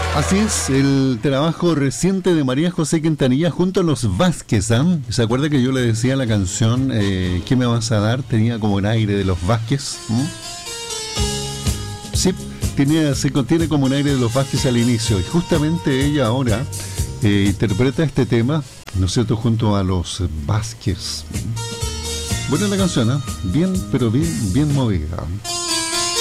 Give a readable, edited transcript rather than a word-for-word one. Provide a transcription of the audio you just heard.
Así es, el trabajo reciente de María José Quintanilla junto a los Vázquez, ¿eh? ¿Se acuerda que yo le decía la canción ¿Qué me vas a dar? Tenía como un aire de los Vázquez. Sí, tiene como un aire de los Vázquez al inicio. Y justamente ella ahora interpreta este tema, ¿no es cierto?, junto a los Vázquez. Buena la canción, ¿eh? Bien, pero bien movida.